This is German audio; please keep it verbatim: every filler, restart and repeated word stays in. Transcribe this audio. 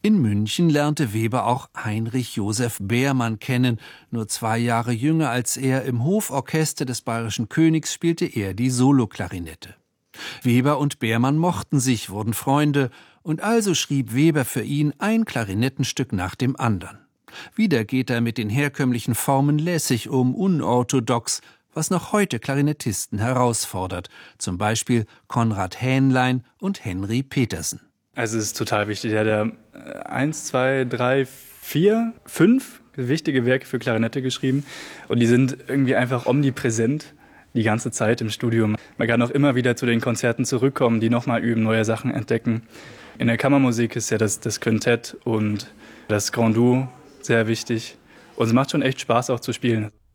In München lernte Weber auch Heinrich Josef Beermann kennen. Nur zwei Jahre jünger als er, im Hoforchester des Bayerischen Königs spielte er die Soloklarinette. Weber und Beermann mochten sich, wurden Freunde, und also schrieb Weber für ihn ein Klarinettenstück nach dem anderen. Wieder geht er mit den herkömmlichen Formen lässig um, unorthodox, was noch heute Klarinettisten herausfordert, zum Beispiel Konrad Hähnlein und Henry Petersen. Also es ist total wichtig. Er hat ja eins, zwei, drei, vier, fünf wichtige Werke für Klarinette geschrieben und die sind irgendwie einfach omnipräsent die ganze Zeit im Studium. Man kann auch immer wieder zu den Konzerten zurückkommen, die nochmal üben, neue Sachen entdecken. In der Kammermusik ist ja das, das Quintett und das Grand Duo sehr wichtig und es macht schon echt Spaß auch zu spielen.